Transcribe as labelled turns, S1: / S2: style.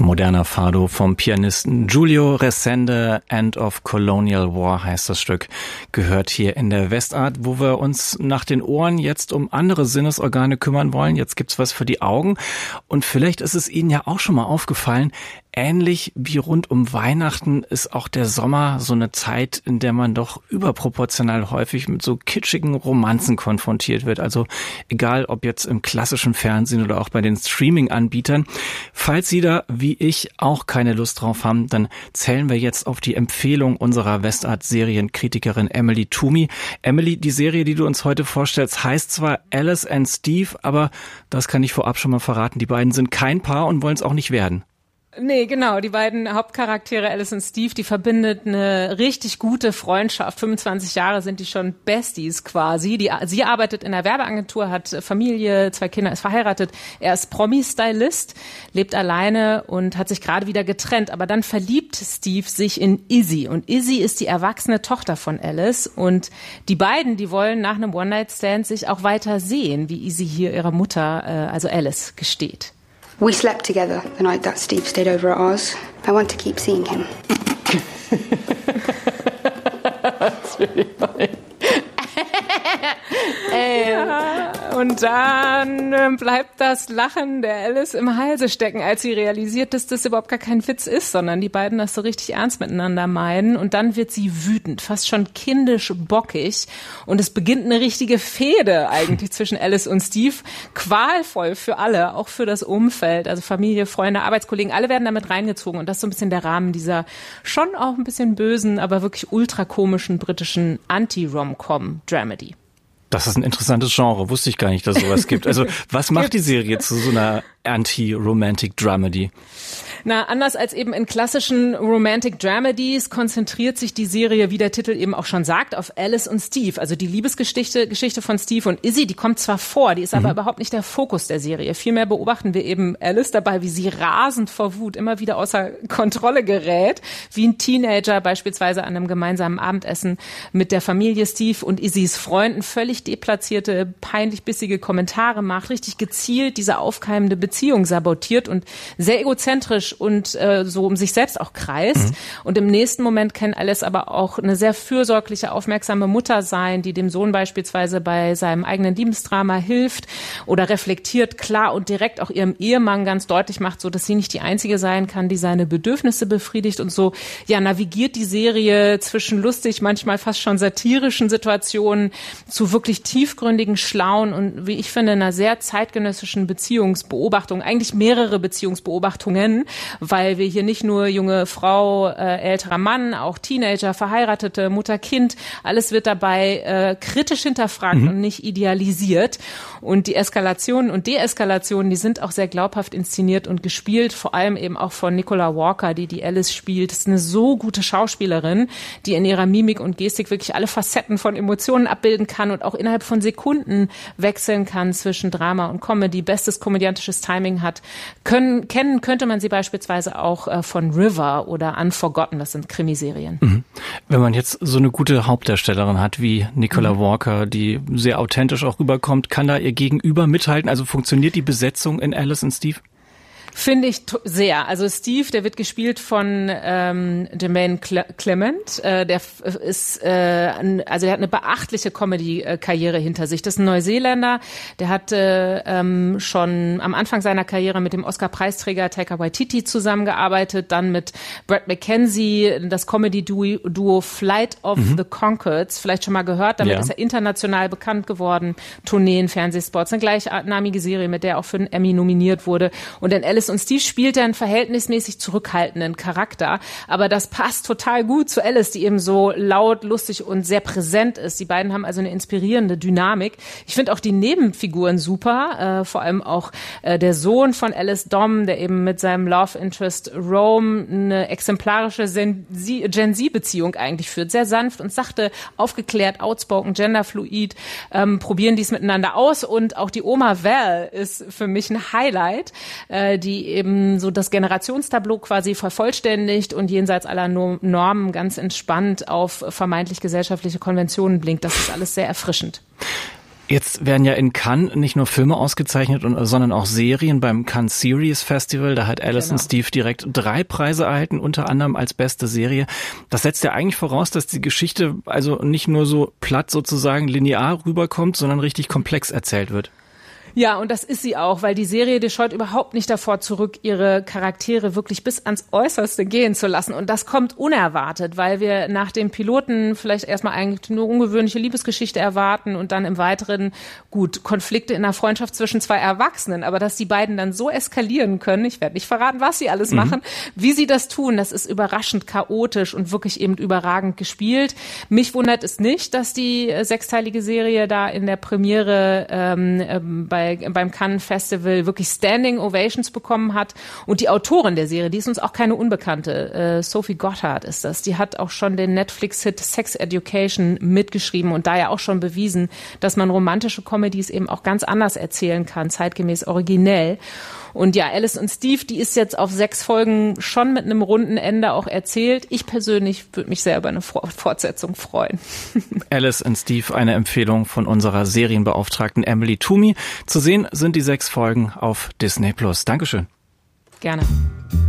S1: Moderner Fado vom Pianisten Giulio Resende. End of Colonial War heißt das Stück. Gehört hier in der Westart, wo wir uns nach den Ohren jetzt um andere Sinnesorgane kümmern wollen. Jetzt gibt's was für die Augen. Und vielleicht ist es Ihnen ja auch schon mal aufgefallen, ähnlich wie rund um Weihnachten ist auch der Sommer so eine Zeit, in der man doch überproportional häufig mit so kitschigen Romanzen konfrontiert wird. Also egal, ob jetzt im klassischen Fernsehen oder auch bei den Streaming-Anbietern. Falls Sie da, wie ich, auch keine Lust drauf haben, dann zählen wir jetzt auf die Empfehlung unserer Westart-Serienkritikerin Emily Toomey. Emily, die Serie, die du uns heute vorstellst, heißt zwar Alice and Steve, aber das kann ich vorab schon mal verraten, die beiden sind kein Paar und wollen es auch nicht werden.
S2: Nee, genau. Die beiden Hauptcharaktere, Alice und Steve, die verbindet eine richtig gute Freundschaft. 25 Jahre sind die schon Besties quasi. Sie arbeitet in einer Werbeagentur, hat Familie, 2 Kinder, ist verheiratet. Er ist Promi-Stylist, lebt alleine und hat sich gerade wieder getrennt. Aber dann verliebt Steve sich in Izzy. Und Izzy ist die erwachsene Tochter von Alice. Und die beiden, die wollen nach einem One-Night-Stand sich auch weiter sehen, wie Izzy hier ihrer Mutter, also Alice, gesteht.
S3: We slept together the night that Steve stayed over at ours. I want to keep seeing him.
S2: That's really funny. Ja, und dann bleibt das Lachen der Alice im Halse stecken, als sie realisiert, dass das überhaupt gar kein Witz ist, sondern die beiden das so richtig ernst miteinander meinen. Und dann wird sie wütend, fast schon kindisch bockig. Und es beginnt eine richtige Fehde eigentlich zwischen Alice und Steve. Qualvoll für alle, auch für das Umfeld, also Familie, Freunde, Arbeitskollegen, alle werden damit reingezogen. Und das ist so ein bisschen der Rahmen dieser schon auch ein bisschen bösen, aber wirklich ultrakomischen britischen Anti-Rom-Com-Dramedy.
S1: Das ist ein interessantes Genre. Wusste ich gar nicht, dass es sowas gibt. Also was macht die Serie zu so einer Anti-Romantic-Dramedy?
S2: Na, anders als eben in klassischen Romantic Dramedies konzentriert sich die Serie, wie der Titel eben auch schon sagt, auf Alice und Steve. Also die Liebesgeschichte von Steve und Izzy, die kommt zwar vor, die ist aber überhaupt nicht der Fokus der Serie. Vielmehr beobachten wir eben Alice dabei, wie sie rasend vor Wut immer wieder außer Kontrolle gerät, wie ein Teenager beispielsweise an einem gemeinsamen Abendessen mit der Familie Steve und Izzys Freunden völlig deplatzierte, peinlich bissige Kommentare macht, richtig gezielt diese aufkeimende Beziehung sabotiert und sehr egozentrisch und so um sich selbst auch kreist. Und im nächsten Moment kann Alice aber auch eine sehr fürsorgliche, aufmerksame Mutter sein, die dem Sohn beispielsweise bei seinem eigenen Liebesdrama hilft oder reflektiert, klar und direkt auch ihrem Ehemann ganz deutlich macht, so dass sie nicht die Einzige sein kann, die seine Bedürfnisse befriedigt und so. Ja, navigiert die Serie zwischen lustig, manchmal fast schon satirischen Situationen zu wirklich tiefgründigen, schlauen und, wie ich finde, einer sehr zeitgenössischen Beziehungsbeobachtung, eigentlich mehrere Beziehungsbeobachtungen, weil wir hier nicht nur junge Frau, älterer Mann, auch Teenager, Verheiratete, Mutter, Kind, alles wird dabei kritisch hinterfragt und nicht idealisiert. Und die Eskalationen und Deeskalationen, die sind auch sehr glaubhaft inszeniert und gespielt, vor allem eben auch von Nicola Walker, die Alice spielt. Das ist eine so gute Schauspielerin, die in ihrer Mimik und Gestik wirklich alle Facetten von Emotionen abbilden kann und auch innerhalb von Sekunden wechseln kann zwischen Drama und Comedy, bestes komödiantisches Timing hat. Kennen könnte man sie beispielsweise auch von River oder Unforgotten, das sind Krimiserien.
S1: Wenn man jetzt so eine gute Hauptdarstellerin hat wie Nicola Walker, die sehr authentisch auch rüberkommt, kann da ihr Gegenüber mithalten? Also funktioniert die Besetzung in Alice und Steve?
S2: Finde ich sehr. Also Steve, der wird gespielt von Jermaine Clement. Der ist, also der hat eine beachtliche Comedy-Karriere hinter sich. Das ist ein Neuseeländer. Der hat schon am Anfang seiner Karriere mit dem Oscar-Preisträger Taika Waititi zusammengearbeitet, dann mit Brad McKenzie, das Comedy-Duo Flight of the Conchords, vielleicht schon mal gehört. Damit ist er international bekannt geworden. Tourneen, Fernsehspots, eine gleichnamige Serie, mit der er auch für einen Emmy nominiert wurde. Und in Alice und Steve spielt er einen verhältnismäßig zurückhaltenden Charakter, aber das passt total gut zu Alice, die eben so laut, lustig und sehr präsent ist. Die beiden haben also eine inspirierende Dynamik. Ich finde auch die Nebenfiguren super, vor allem auch der Sohn von Alice, Dom, der eben mit seinem Love Interest Rome eine exemplarische Gen-Z-Beziehung eigentlich führt. Sehr sanft und sachte, aufgeklärt, outspoken, genderfluid, probieren dies miteinander aus und auch die Oma Val ist für mich ein Highlight, die eben so das Generationstableau quasi vervollständigt und jenseits aller Normen ganz entspannt auf vermeintlich gesellschaftliche Konventionen blinkt. Das ist alles sehr erfrischend.
S1: Jetzt werden ja in Cannes nicht nur Filme ausgezeichnet, sondern auch Serien beim Cannes Series Festival. Da hat Alice und Steve direkt 3 Preise erhalten, unter anderem als beste Serie. Das setzt ja eigentlich voraus, dass die Geschichte also nicht nur so platt sozusagen linear rüberkommt, sondern richtig komplex erzählt wird.
S2: Ja, und das ist sie auch, weil die Serie, die scheut überhaupt nicht davor zurück, ihre Charaktere wirklich bis ans Äußerste gehen zu lassen. Und das kommt unerwartet, weil wir nach dem Piloten vielleicht erstmal eigentlich nur ungewöhnliche Liebesgeschichte erwarten und dann im Weiteren, gut, Konflikte in einer Freundschaft zwischen 2 Erwachsenen. Aber dass die beiden dann so eskalieren können, ich werde nicht verraten, was sie alles machen, wie sie das tun, das ist überraschend chaotisch und wirklich eben überragend gespielt. Mich wundert es nicht, dass die 6-teilige Serie da in der Premiere beim Cannes Festival wirklich Standing Ovations bekommen hat. Und die Autorin der Serie, die ist uns auch keine Unbekannte. Sophie Goddard ist das. Die hat auch schon den Netflix-Hit Sex Education mitgeschrieben und da ja auch schon bewiesen, dass man romantische Comedies eben auch ganz anders erzählen kann, zeitgemäß originell. Und ja, Alice und Steve, die ist jetzt auf 6 Folgen schon mit einem runden Ende auch erzählt. Ich persönlich würde mich sehr über eine Fortsetzung freuen.
S1: Alice und Steve, eine Empfehlung von unserer Serienbeauftragten Emily Toomey. Zu sehen sind die 6 Folgen auf Disney+. Dankeschön.
S2: Gerne.